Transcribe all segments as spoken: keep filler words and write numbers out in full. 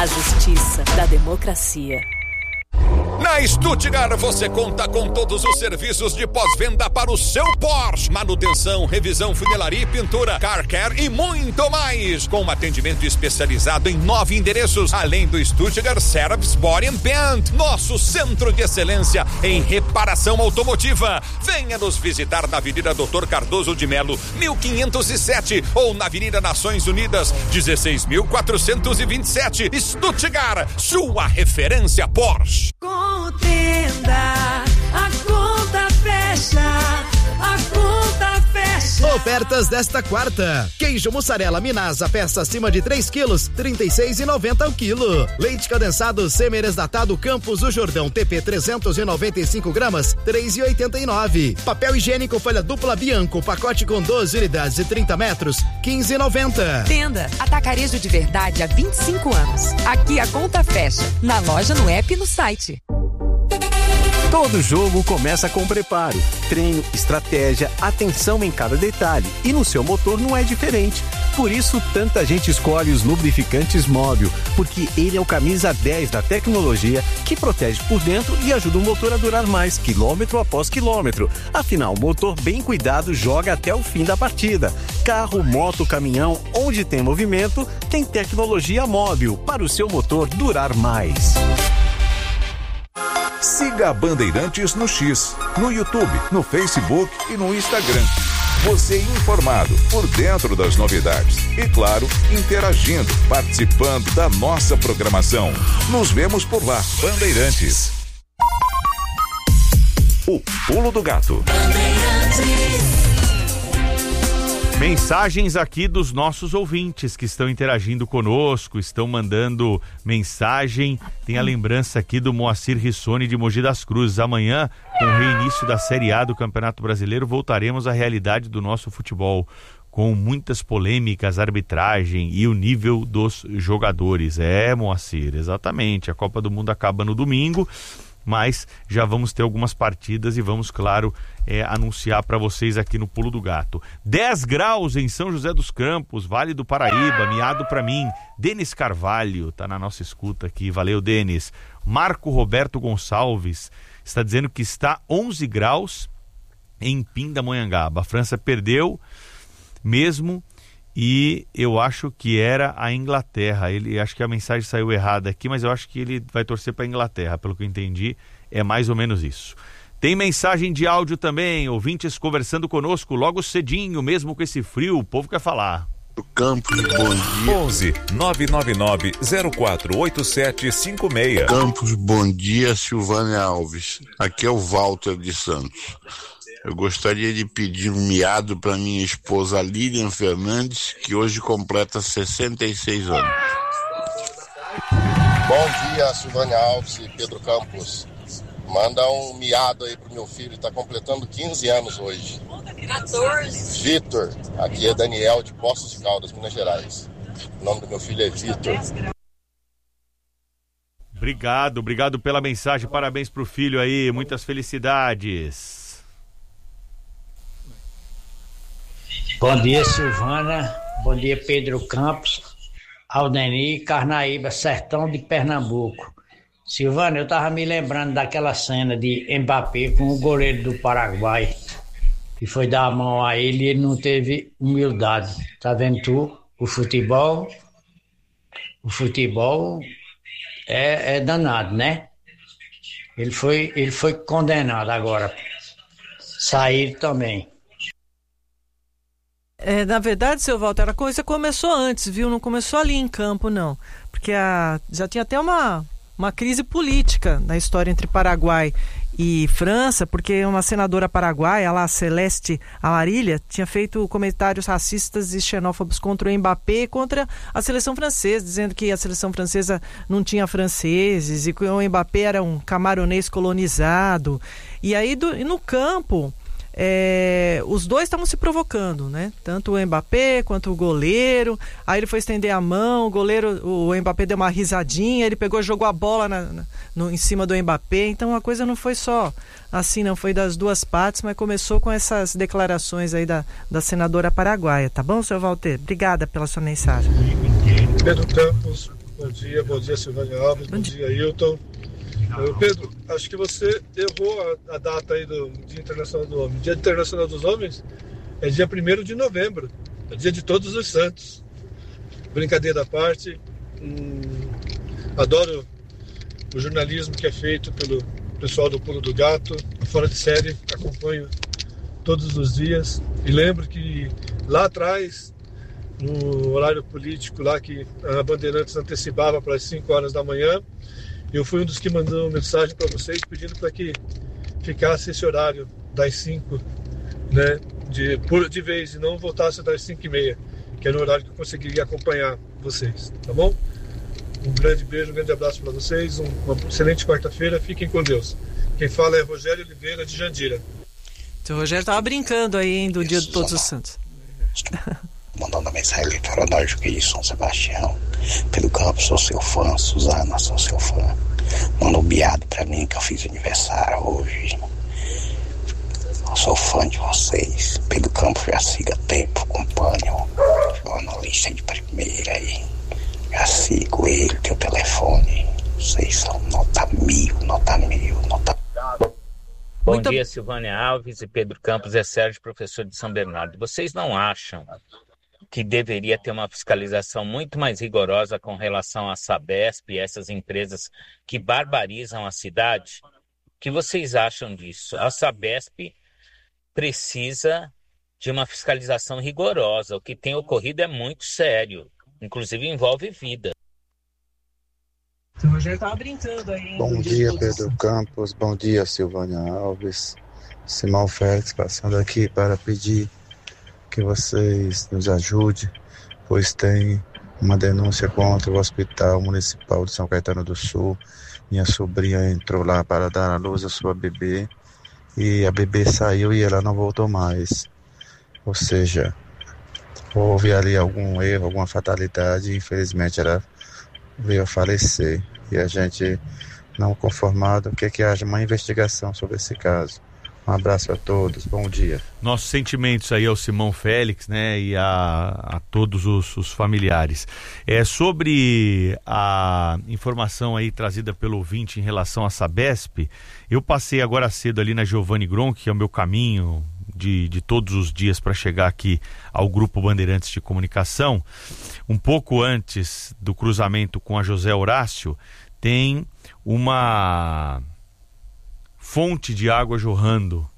A justiça da democracia. Na Stuttgart você conta com todos os serviços de pós-venda para o seu Porsche. Manutenção, revisão, funilaria e pintura, car care e muito mais. Com um atendimento especializado em nove endereços, além do Stuttgart Service Body and Paint, nosso centro de excelência em reparação automotiva. Venha nos visitar na Avenida doutor Cardoso de Melo, mil quinhentos e sete, ou na Avenida Nações Unidas, dezesseis mil quatrocentos e vinte e sete. Stuttgart, sua referência Porsche. Contenda, a conta fecha, a conta fecha. Ofertas desta quarta: queijo mussarela Minasa, peça acima de três quilos, trinta e seis reais e noventa centavos o quilo. Leite condensado semi-desnatado Campos do Jordão T P trezentos e noventa e cinco gramas, três reais e oitenta e nove centavos. Papel higiênico folha dupla Bianco, pacote com doze unidades e trinta metros, quinze reais e noventa centavos. Tenda Atacarejo de Verdade há vinte e cinco anos. Aqui a conta fecha, na loja, no app e no site. Todo jogo começa com preparo, treino, estratégia, atenção em cada detalhe. E no seu motor não é diferente. Por isso, tanta gente escolhe os lubrificantes Móbil, porque ele é o camisa dez da tecnologia que protege por dentro e ajuda o motor a durar mais, quilômetro após quilômetro. Afinal, o motor bem cuidado joga até o fim da partida. Carro, moto, caminhão, onde tem movimento, tem tecnologia Móbil para o seu motor durar mais. Siga a Bandeirantes no X, no YouTube, no Facebook e no Instagram. Você informado, por dentro das novidades e, claro, interagindo, participando da nossa programação. Nos vemos por lá. Bandeirantes. O Pulo do Gato. Mensagens aqui dos nossos ouvintes que estão interagindo conosco, estão mandando mensagem. Tem a lembrança aqui do Moacir Rissoni de Mogi das Cruzes. Amanhã, com o reinício da Série A do Campeonato Brasileiro, voltaremos à realidade do nosso futebol, com muitas polêmicas, arbitragem e o nível dos jogadores. É, Moacir, exatamente. A Copa do Mundo acaba no domingo, mas já vamos ter algumas partidas e vamos, claro, é, anunciar para vocês aqui no Pulo do Gato. dez graus em São José dos Campos, Vale do Paraíba, miado para mim. Denis Carvalho tá na nossa escuta aqui, valeu, Denis. Marco Roberto Gonçalves está dizendo que está onze graus em Pindamonhangaba. A França perdeu mesmo e eu acho que era a Inglaterra. Ele, acho que a mensagem saiu errada aqui, mas eu acho que ele vai torcer para a Inglaterra, pelo que eu entendi, é mais ou menos isso. Tem mensagem de áudio também, ouvintes conversando conosco logo cedinho, mesmo com esse frio, o povo quer falar. Campos, bom dia. onze nove nove nove zero quatro oito sete cinco seis. Campos, bom dia, Silvânia Alves. Aqui é o Walter de Santos. Eu gostaria de pedir um miado para minha esposa Lilian Fernandes, que hoje completa sessenta e seis anos. Bom dia, Silvânia Alves e Pedro Campos. Manda um miado aí pro meu filho, tá completando quinze anos hoje. quatorze. Vitor, aqui é Daniel de Poços de Caldas, Minas Gerais. O nome do meu filho é Vitor. Obrigado, obrigado pela mensagem, parabéns pro filho aí, muitas felicidades. Bom dia, Silvana. Bom dia, Pedro Campos, Aldeni, Carnaíba, Sertão de Pernambuco. Silvana, eu tava me lembrando daquela cena de Mbappé com o goleiro do Paraguai, que foi dar a mão a ele e ele não teve humildade. Tá vendo tu? O futebol, o futebol é, é danado, né? Ele foi, ele foi condenado agora. Sair também. É, na verdade, seu Walter, a coisa começou antes, viu? Não começou ali em campo, não. Porque a, já tinha até uma, uma crise política na história entre Paraguai e França, porque uma senadora paraguaia, lá, Celeste Amarilha, tinha feito comentários racistas e xenófobos contra o Mbappé e contra a seleção francesa, dizendo que a seleção francesa não tinha franceses e que o Mbappé era um camaronês colonizado. E aí, do, e no campo... É, os dois estavam se provocando, né? Tanto o Mbappé quanto o goleiro. Aí ele foi estender a mão, o goleiro, o Mbappé deu uma risadinha, ele pegou e jogou a bola na, na, no, em cima do Mbappé. Então a coisa não foi só assim, não foi das duas partes, mas começou com essas declarações aí da, da senadora paraguaia, tá bom, seu Walter? Obrigada pela sua mensagem. Pedro Campos, bom dia, bom dia Silvânia Alves, bom, bom dia Hilton. Uh, Pedro, acho que você errou a, a data aí do Dia Internacional do Homem. Dia Internacional dos Homens é dia primeiro de novembro, é dia de Todos os Santos. Brincadeira à parte, hum, adoro o jornalismo que é feito pelo pessoal do Pulo do Gato, fora de série, acompanho todos os dias e lembro que lá atrás, no horário político lá que a Bandeirantes antecipava para as cinco horas da manhã, eu fui um dos que mandou mensagem para vocês pedindo para que ficasse esse horário das cinco, né, de, por, de vez e não voltasse das cinco e meia, que era o horário que eu conseguiria acompanhar vocês, tá bom? Um grande beijo, um grande abraço para vocês, um, uma excelente quarta-feira, fiquem com Deus. Quem fala é Rogério Oliveira de Jandira. O Rogério tava brincando aí, hein, do Dia de Todos os Santos. Mandando a mensagem ali para nós de São Sebastião. Pedro Campos, sou seu fã. Suzana, sou seu fã. Manda um biado pra mim que eu fiz aniversário hoje. Eu sou fã de vocês. Pedro Campos já siga tempo, acompanho. Jornalista de primeira aí. Já sigo ele, teu telefone. Vocês são nota mil, nota mil, nota Bom Muito... dia, Silvânia Alves e Pedro Campos, é Sérgio, professor de São Bernardo. Vocês não acham que deveria ter uma fiscalização muito mais rigorosa com relação à Sabesp e essas empresas que barbarizam a cidade? O que vocês acham disso? A Sabesp precisa de uma fiscalização rigorosa. O que tem ocorrido é muito sério, inclusive envolve vida. O Rogério tava brincando aí. Bom dia, Pedro Campos. Bom dia, Silvânia Alves. Simão Félix passando aqui para pedir que vocês nos ajudem, pois tem uma denúncia contra o Hospital Municipal de São Caetano do Sul. Minha sobrinha entrou lá para dar à luz a sua bebê e a bebê saiu e ela não voltou mais. Ou seja, houve ali algum erro, alguma fatalidade e infelizmente ela veio a falecer. E a gente, não conformado, quer que haja uma investigação sobre esse caso. Um abraço a todos, bom dia. Nossos sentimentos aí ao Simão Félix, né, e a, a todos os, os familiares. É, sobre a informação aí trazida pelo ouvinte em relação à Sabesp, eu passei agora cedo ali na Giovanni Gronk, que é o meu caminho de, de todos os dias para chegar aqui ao Grupo Bandeirantes de Comunicação. Um pouco antes do cruzamento com a José Horácio, tem uma fonte de água jorrando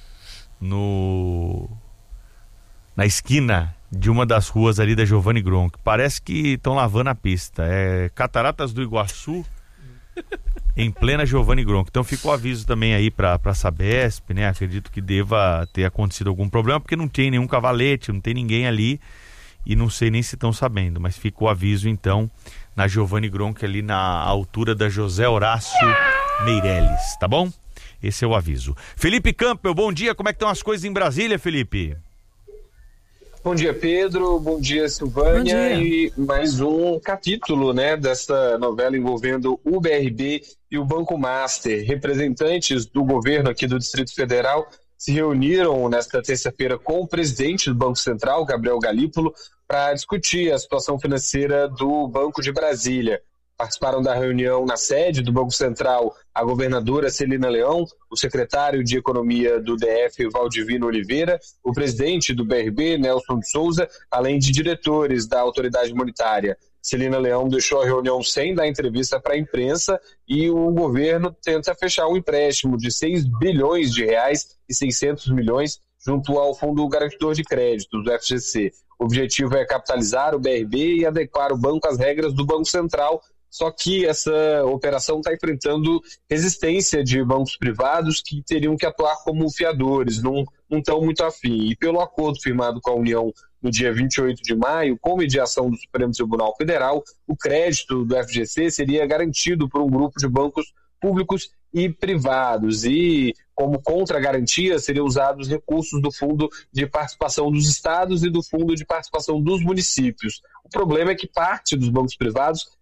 no na esquina de uma das ruas ali da Giovanni Gronk. Parece que estão lavando a pista. É Cataratas do Iguaçu em plena Giovanni Gronk. Então fica o aviso também aí para a Sabesp, né? Acredito que deva ter acontecido algum problema, porque não tem nenhum cavalete, não tem ninguém ali e não sei nem se estão sabendo, mas fica o aviso então na Giovanni Gronk ali na altura da José Horácio Meireles, tá bom? Esse é o aviso. Felipe Campbell, bom dia, como é que estão as coisas em Brasília, Felipe? Bom dia, Pedro, bom dia, Silvânia, bom dia. E mais um capítulo, né, dessa novela envolvendo o B R B e o Banco Master. Representantes do governo aqui do Distrito Federal se reuniram nesta terça-feira com o presidente do Banco Central, Gabriel Galípolo, para discutir a situação financeira do Banco de Brasília. Participaram da reunião na sede do Banco Central a governadora Celina Leão, o secretário de Economia do D F, Valdivino Oliveira, o presidente do B R B, Nelson de Souza, além de diretores da autoridade monetária. Celina Leão deixou a reunião sem dar entrevista para a imprensa e o governo tenta fechar um empréstimo de seis bilhões de reais e seiscentos milhões junto ao Fundo Garantidor de Crédito, do F G C. O objetivo é capitalizar o B R B e adequar o banco às regras do Banco Central. Só que essa operação está enfrentando resistência de bancos privados que teriam que atuar como fiadores, não estão muito afim. E pelo acordo firmado com a União no dia vinte e oito de maio, com mediação do Supremo Tribunal Federal, o crédito do F G C seria garantido por um grupo de bancos públicos e privados. E, como contragarantia, seriam usados recursos do Fundo de Participação dos Estados e do Fundo de Participação dos Municípios. O problema é que parte dos bancos privados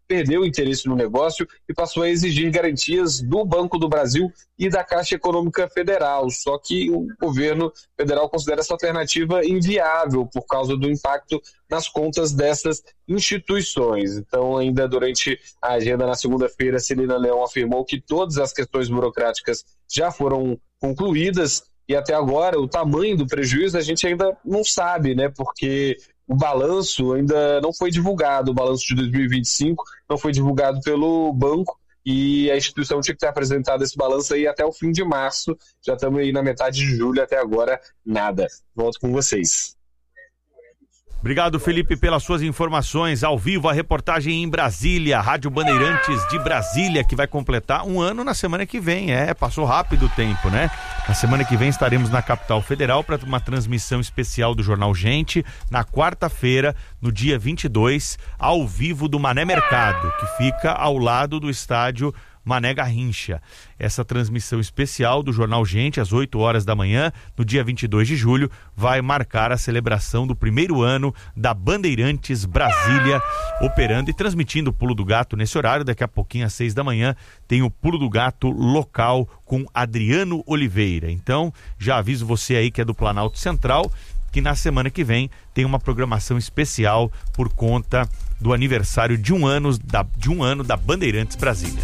perdeu o interesse no negócio e passou a exigir garantias do Banco do Brasil e da Caixa Econômica Federal. Só que o governo federal considera essa alternativa inviável por causa do impacto nas contas dessas instituições. Então, ainda durante a agenda na segunda-feira, Celina Leão afirmou que todas as questões burocráticas já foram concluídas e até agora o tamanho do prejuízo a gente ainda não sabe, né? Porque o balanço ainda não foi divulgado, o balanço de dois mil e vinte e cinco não foi divulgado pelo banco e a instituição tinha que ter apresentado esse balanço aí até o fim de março. Já estamos aí na metade de julho, até agora nada. Volto com vocês. Obrigado, Felipe, pelas suas informações. Ao vivo, a reportagem em Brasília, Rádio Bandeirantes de Brasília, que vai completar um ano na semana que vem. É, passou rápido o tempo, né? Na semana que vem estaremos na capital federal para uma transmissão especial do Jornal Gente, na quarta-feira, no dia vinte e dois, ao vivo do Mané Mercado, que fica ao lado do estádio Mané Garrincha. Essa transmissão especial do Jornal Gente, às oito horas da manhã, no dia vinte e dois de julho, vai marcar a celebração do primeiro ano da Bandeirantes Brasília, operando e transmitindo o Pulo do Gato nesse horário. Daqui a pouquinho, às seis da manhã, tem o Pulo do Gato local com Adriano Oliveira. Então, já aviso você aí que é do Planalto Central, que na semana que vem tem uma programação especial por conta do aniversário de um ano da, de um ano da Bandeirantes Brasília.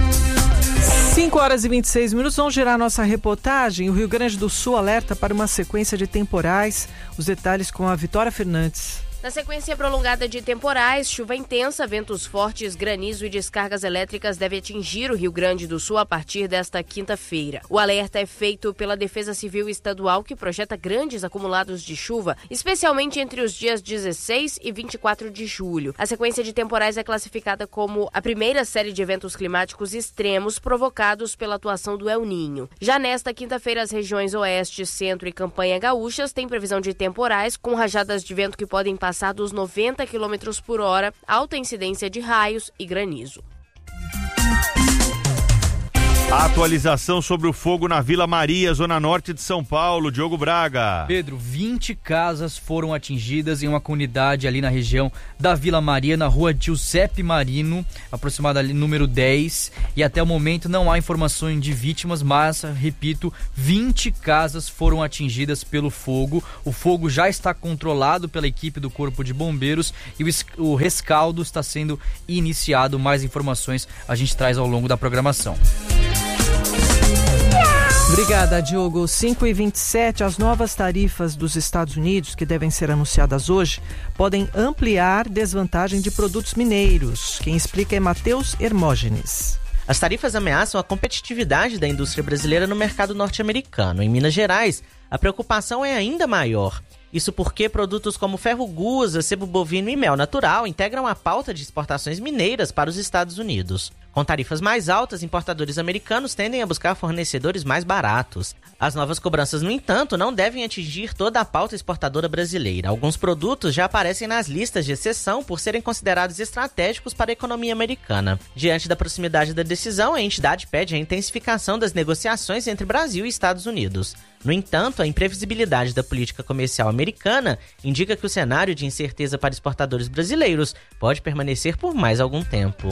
cinco horas e vinte e seis minutos, vamos girar nossa reportagem. O Rio Grande do Sul alerta para uma sequência de temporais. Os detalhes com a Vitória Fernandes. Na sequência prolongada de temporais, chuva intensa, ventos fortes, granizo e descargas elétricas devem atingir o Rio Grande do Sul a partir desta quinta-feira. O alerta é feito pela Defesa Civil Estadual, que projeta grandes acumulados de chuva, especialmente entre os dias dezesseis e vinte e quatro de julho. A sequência de temporais é classificada como a primeira série de eventos climáticos extremos provocados pela atuação do El Niño. Já nesta quinta-feira, as regiões Oeste, Centro e Campanha Gaúchas têm previsão de temporais, com rajadas de vento que podem passar passar dos noventa quilômetros por hora, alta incidência de raios e granizo. A atualização sobre o fogo na Vila Maria, zona norte de São Paulo. Diogo Braga. Pedro, vinte casas foram atingidas em uma comunidade ali na região da Vila Maria, na rua Giuseppe Marino, aproximada ali número dez, e até o momento não há informações de vítimas, mas, repito, vinte casas foram atingidas pelo fogo. O fogo já está controlado pela equipe do Corpo de Bombeiros e o rescaldo está sendo iniciado. Mais informações a gente traz ao longo da programação. Obrigada, Diogo. cinco e vinte e sete, as novas tarifas dos Estados Unidos, que devem ser anunciadas hoje, podem ampliar desvantagem de produtos mineiros. Quem explica é Matheus Hermógenes. As tarifas ameaçam a competitividade da indústria brasileira no mercado norte-americano. Em Minas Gerais, a preocupação é ainda maior. Isso porque produtos como ferro gusa, sebo bovino e mel natural integram a pauta de exportações mineiras para os Estados Unidos. Com tarifas mais altas, importadores americanos tendem a buscar fornecedores mais baratos. As novas cobranças, no entanto, não devem atingir toda a pauta exportadora brasileira. Alguns produtos já aparecem nas listas de exceção por serem considerados estratégicos para a economia americana. Diante da proximidade da decisão, a entidade pede a intensificação das negociações entre Brasil e Estados Unidos. No entanto, a imprevisibilidade da política comercial americana indica que o cenário de incerteza para exportadores brasileiros pode permanecer por mais algum tempo.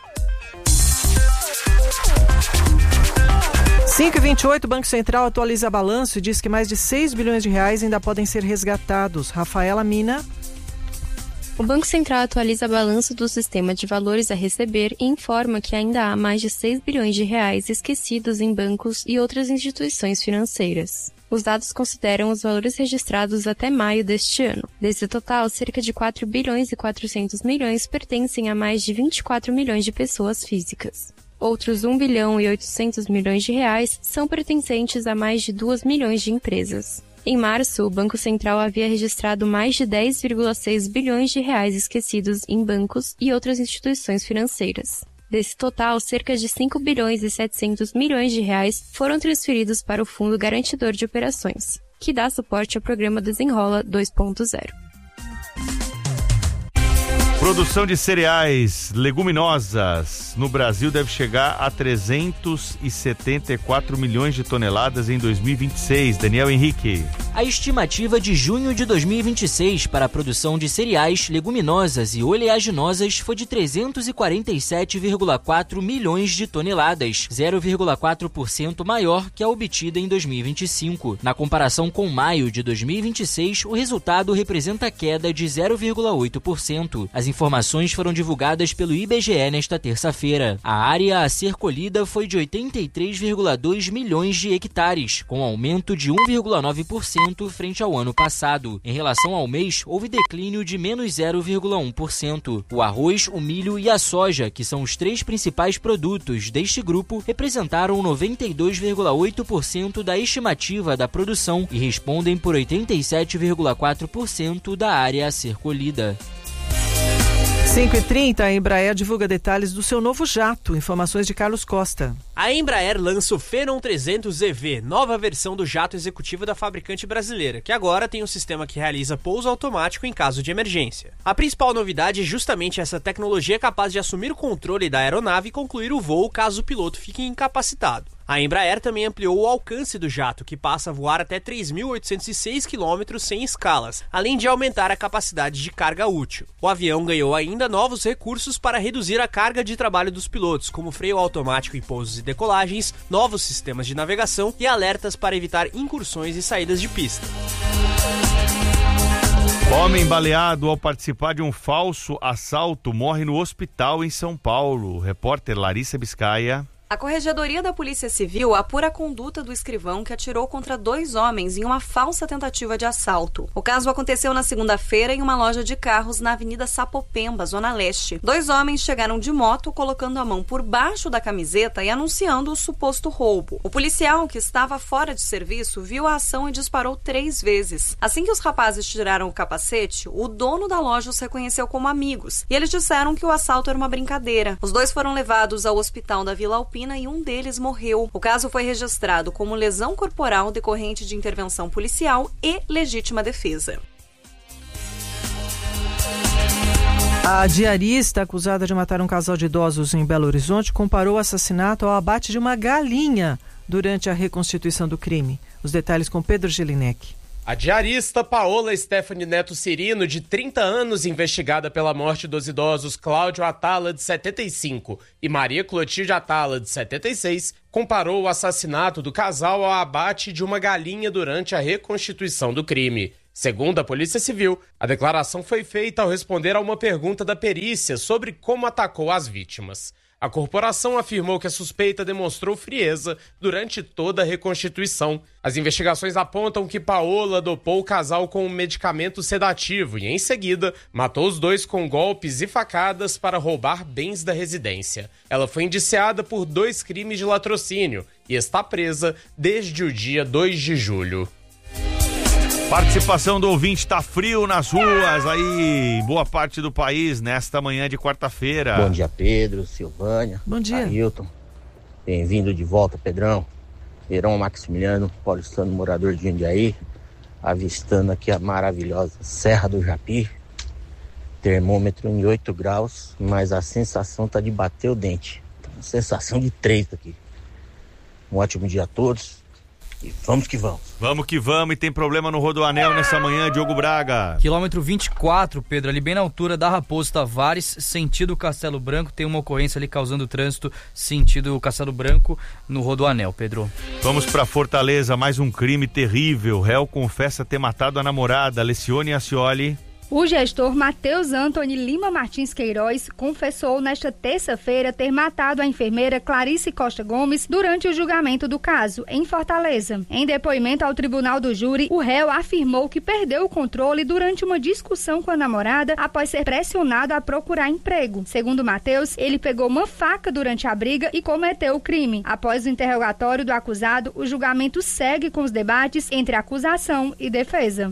cinco e vinte e oito, o Banco Central atualiza balanço e diz que mais de seis bilhões de reais ainda podem ser resgatados. Rafaela Mina. O Banco Central atualiza balanço do sistema de valores a receber e informa que ainda há mais de seis bilhões de reais esquecidos em bancos e outras instituições financeiras. Os dados consideram os valores registrados até maio deste ano. Desse total, cerca de quatro bilhões e quatrocentos milhões pertencem a mais de vinte e quatro milhões de pessoas físicas. Outros um bilhão e oitocentos milhões de reais são pertencentes a mais de dois milhões de empresas. Em março, o Banco Central havia registrado mais de dez vírgula seis bilhões de reais esquecidos em bancos e outras instituições financeiras. Desse total, cerca de cinco bilhões e setecentos milhões de reais foram transferidos para o Fundo Garantidor de Operações, que dá suporte ao programa Desenrola dois ponto zero. Produção de cereais, leguminosas no Brasil deve chegar a trezentos e setenta e quatro milhões de toneladas em dois mil e vinte e seis. Daniel Henrique. A estimativa de junho de dois mil e vinte e seis para a produção de cereais, leguminosas e oleaginosas foi de trezentos e quarenta e sete vírgula quatro milhões de toneladas, zero vírgula quatro por cento maior que a obtida em dois mil e vinte e cinco. Na comparação com maio de dois mil e vinte e seis, o resultado representa queda de zero vírgula oito por cento. As informações foram divulgadas pelo I B G E nesta terça-feira. A área a ser colhida foi de oitenta e três vírgula dois milhões de hectares, com aumento de um vírgula nove por cento frente ao ano passado. Em relação ao mês, houve declínio de menos zero vírgula um por cento. O arroz, o milho e a soja, que são os três principais produtos deste grupo, representaram noventa e dois vírgula oito por cento da estimativa da produção e respondem por oitenta e sete vírgula quatro por cento da área a ser colhida. cinco e trinta, a Embraer divulga detalhes do seu novo jato. Informações de Carlos Costa. A Embraer lança o Phenom trezentos E V, nova versão do jato executivo da fabricante brasileira, que agora tem um sistema que realiza pouso automático em caso de emergência. A principal novidade é justamente essa tecnologia capaz de assumir o controle da aeronave e concluir o voo caso o piloto fique incapacitado. A Embraer também ampliou o alcance do jato, que passa a voar até três mil oitocentos e seis quilômetros sem escalas, além de aumentar a capacidade de carga útil. O avião ganhou ainda novos recursos para reduzir a carga de trabalho dos pilotos, como freio automático em pousos e decolagens, novos sistemas de navegação e alertas para evitar incursões e saídas de pista. Homem baleado ao participar de um falso assalto morre no hospital em São Paulo. Repórter Larissa Biscaia. A Corregedoria da Polícia Civil apura a conduta do escrivão que atirou contra dois homens em uma falsa tentativa de assalto. O caso aconteceu na segunda-feira em uma loja de carros na Avenida Sapopemba, Zona Leste. Dois homens chegaram de moto, colocando a mão por baixo da camiseta e anunciando o suposto roubo. O policial, que estava fora de serviço, viu a ação e disparou três vezes. Assim que os rapazes tiraram o capacete, o dono da loja os reconheceu como amigos e eles disseram que o assalto era uma brincadeira. Os dois foram levados ao hospital da Vila Alpina e um deles morreu. O caso foi registrado como lesão corporal decorrente de intervenção policial e legítima defesa. A diarista acusada de matar um casal de idosos em Belo Horizonte comparou o assassinato ao abate de uma galinha durante a reconstituição do crime. Os detalhes com Pedro Gelinek. A diarista Paola Stephanie Neto Cirino, de trinta anos, investigada pela morte dos idosos Cláudio Atala, de setenta e cinco, e Maria Clotilde Atala, de setenta e seis, comparou o assassinato do casal ao abate de uma galinha durante a reconstituição do crime. Segundo a Polícia Civil, a declaração foi feita ao responder a uma pergunta da perícia sobre como atacou as vítimas. A corporação afirmou que a suspeita demonstrou frieza durante toda a reconstituição. As investigações apontam que Paola dopou o casal com um medicamento sedativo e, em seguida, matou os dois com golpes e facadas para roubar bens da residência. Ela foi indiciada por dois crimes de latrocínio e está presa desde o dia dois de julho. Participação do ouvinte, tá frio nas ruas aí em boa parte do país nesta manhã de quarta-feira. Bom dia, Pedro, Silvânia. Bom dia. Ailton. Bem-vindo de volta, Pedrão. Heron Maximiliano, paulistano, morador de Jundiaí, avistando aqui a maravilhosa Serra do Japi. Termômetro em oito graus, mas a sensação tá de bater o dente. Tá uma sensação de três aqui. Um ótimo dia a todos. E vamos que vamos. Vamos que vamos, e tem problema no Rodoanel nessa manhã, Diogo Braga. Quilômetro vinte e quatro, Pedro, ali bem na altura da Raposo Tavares, sentido Castelo Branco, tem uma ocorrência ali causando trânsito, sentido Castelo Branco, no Rodoanel, Pedro. Vamos pra Fortaleza, mais um crime terrível. Réu confessa ter matado a namorada, Alecione Ascioli. O gestor Matheus Antony Lima Martins Queiroz confessou nesta terça-feira ter matado a enfermeira Clarice Costa Gomes durante o julgamento do caso, em Fortaleza. Em depoimento ao tribunal do júri, o réu afirmou que perdeu o controle durante uma discussão com a namorada após ser pressionado a procurar emprego. Segundo Matheus, ele pegou uma faca durante a briga e cometeu o crime. Após o interrogatório do acusado, o julgamento segue com os debates entre acusação e defesa.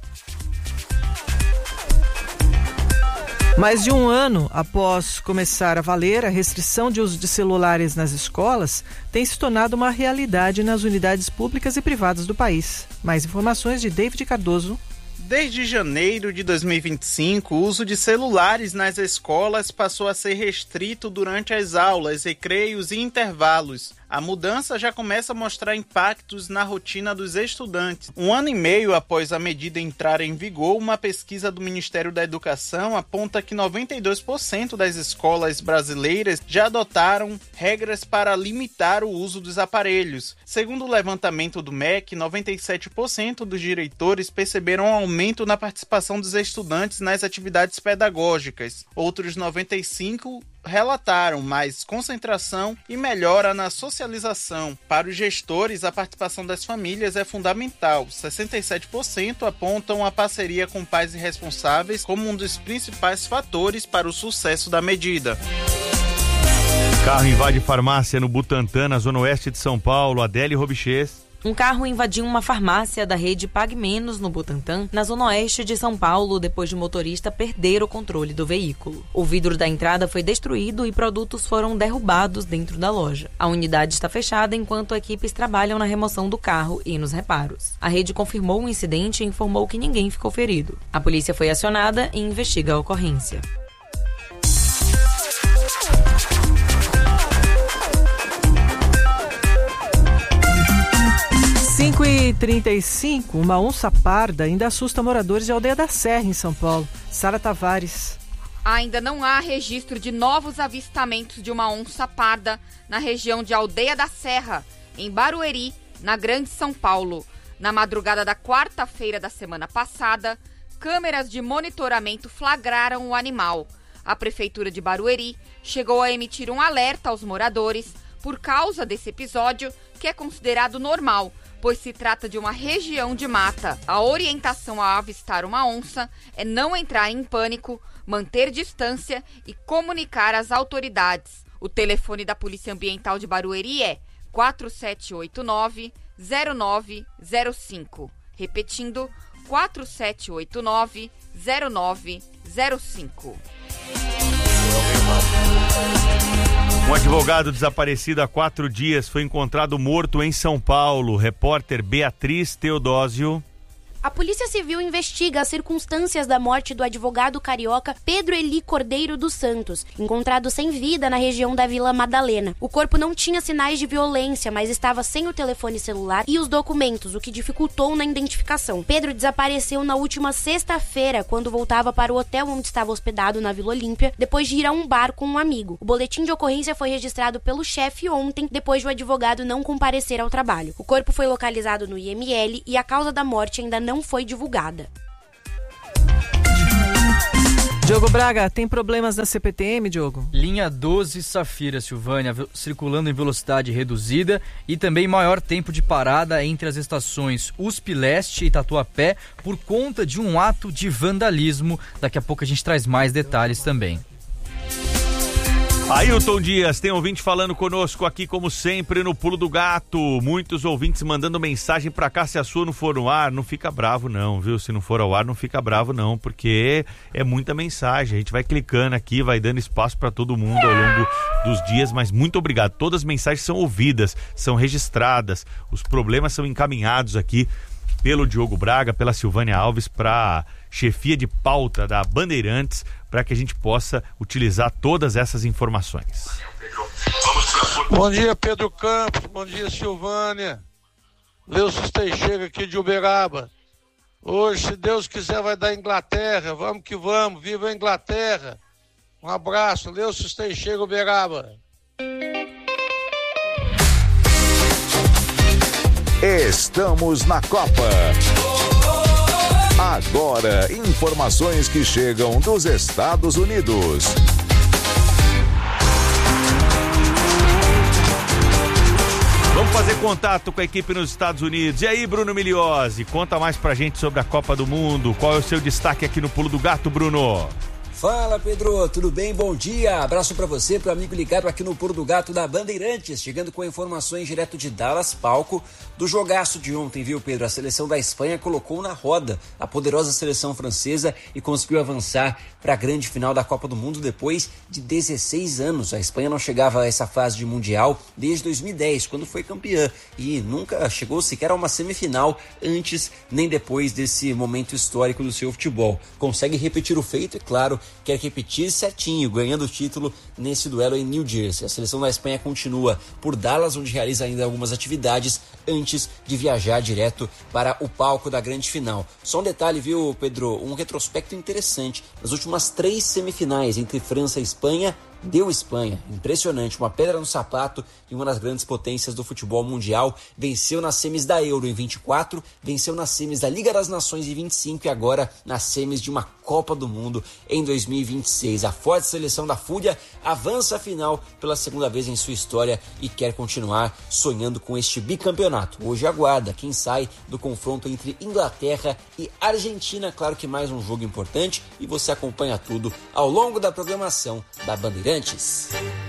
Mais de um ano após começar a valer, a restrição de uso de celulares nas escolas tem se tornado uma realidade nas unidades públicas e privadas do país. Mais informações de David Cardoso. Desde janeiro de dois mil e vinte e cinco, o uso de celulares nas escolas passou a ser restrito durante as aulas, recreios e intervalos. A mudança já começa a mostrar impactos na rotina dos estudantes. Um ano e meio após a medida entrar em vigor, uma pesquisa do Ministério da Educação aponta que noventa e dois por cento das escolas brasileiras já adotaram regras para limitar o uso dos aparelhos. Segundo o levantamento do M E C, noventa e sete por cento dos diretores perceberam um aumento na participação dos estudantes nas atividades pedagógicas. Outros noventa e cinco por cento relataram mais concentração e melhora na socialização. Para os gestores, a participação das famílias é fundamental. sessenta e sete por cento apontam a parceria com pais e responsáveis como um dos principais fatores para o sucesso da medida. Carro invade farmácia no Butantã, na zona oeste de São Paulo. Adele Robichês. Um carro invadiu uma farmácia da rede Pague Menos no Butantã, na zona oeste de São Paulo, depois de o motorista perder o controle do veículo. O vidro da entrada foi destruído e produtos foram derrubados dentro da loja. A unidade está fechada enquanto equipes trabalham na remoção do carro e nos reparos. A rede confirmou o incidente e informou que ninguém ficou ferido. A polícia foi acionada e investiga a ocorrência. cinco e trinta e cinco, uma onça parda ainda assusta moradores de Aldeia da Serra, em São Paulo. Sara Tavares. Ainda não há registro de novos avistamentos de uma onça parda na região de Aldeia da Serra, em Barueri, na Grande São Paulo. Na madrugada da quarta-feira da semana passada, câmeras de monitoramento flagraram o animal. A Prefeitura de Barueri chegou a emitir um alerta aos moradores por causa desse episódio, que é considerado normal, pois se trata de uma região de mata. A orientação a avistar uma onça é não entrar em pânico, manter distância e comunicar às autoridades. O telefone da Polícia Ambiental de Barueri é quatro sete oito nove, zero nove zero cinco. Repetindo, quatro sete oito nove, zero nove zero cinco. Um advogado desaparecido há quatro dias foi encontrado morto em São Paulo. Repórter Beatriz Teodósio. A Polícia Civil investiga as circunstâncias da morte do advogado carioca Pedro Eli Cordeiro dos Santos, encontrado sem vida na região da Vila Madalena. O corpo não tinha sinais de violência, mas estava sem o telefone celular e os documentos, o que dificultou na identificação. Pedro desapareceu na última sexta-feira, quando voltava para o hotel onde estava hospedado na Vila Olímpia, depois de ir a um bar com um amigo. O boletim de ocorrência foi registrado pelo chefe ontem, depois de o advogado não comparecer ao trabalho. O corpo foi localizado no I M L e a causa da morte ainda não não foi divulgada. Diogo Braga, tem problemas na C P T M, Diogo? Linha doze Safira, Silvânia, circulando em velocidade reduzida e também maior tempo de parada entre as estações U S P Leste e Tatuapé por conta de um ato de vandalismo. Daqui a pouco a gente traz mais detalhes também. Ailton Dias, tem ouvinte falando conosco aqui, como sempre, no Pulo do Gato. Muitos ouvintes mandando mensagem pra cá. Se a sua não for no ar, não fica bravo não, viu? Se não for ao ar, não fica bravo não, porque é muita mensagem. A gente vai clicando aqui, vai dando espaço pra todo mundo ao longo dos dias, mas muito obrigado. Todas as mensagens são ouvidas, são registradas, os problemas são encaminhados aqui pelo Diogo Braga, pela Silvânia Alves, para chefia de pauta da Bandeirantes, para que a gente possa utilizar todas essas informações. Bom dia, Pedro Campos. Bom dia, Silvânia. Leucis Teixeira aqui de Uberaba. Hoje, se Deus quiser, vai dar Inglaterra. Vamos que vamos. Viva a Inglaterra. Um abraço. Leucis Teixeira, Uberaba. Estamos na Copa. Agora, informações que chegam dos Estados Unidos. Vamos fazer contato com a equipe nos Estados Unidos. E aí, Bruno Migliozzi, conta mais pra gente sobre a Copa do Mundo. Qual é o seu destaque aqui no Pulo do Gato, Bruno? Fala, Pedro, tudo bem? Bom dia, abraço pra você, pro amigo ligado aqui no Pulo do Gato da Bandeirantes, chegando com informações direto de Dallas, palco do jogaço de ontem, viu, Pedro? A seleção da Espanha colocou na roda a poderosa seleção francesa e conseguiu avançar para a grande final da Copa do Mundo depois de dezesseis anos. A Espanha não chegava a essa fase de Mundial desde dois mil e dez, quando foi campeã, e nunca chegou sequer a uma semifinal antes nem depois desse momento histórico do seu futebol. Consegue repetir o feito, é claro, quer repetir certinho, ganhando o título nesse duelo em New Jersey. A seleção da Espanha continua por Dallas, onde realiza ainda algumas atividades antes de viajar direto para o palco da grande final. Só um detalhe, viu, Pedro? Um retrospecto interessante. Nas últimas três semifinais entre França e Espanha, deu Espanha. Impressionante, uma pedra no sapato e uma das grandes potências do futebol mundial. Venceu nas semis da Euro em vinte e quatro, venceu nas semis da Liga das Nações em vinte e cinco e agora nas semis de uma Copa do Mundo em dois mil e vinte e seis. A forte seleção da Fúria avança a final pela segunda vez em sua história e quer continuar sonhando com este bicampeonato. Hoje aguarda quem sai do confronto entre Inglaterra e Argentina. Claro que mais um jogo importante e você acompanha tudo ao longo da programação da Bandeirantes.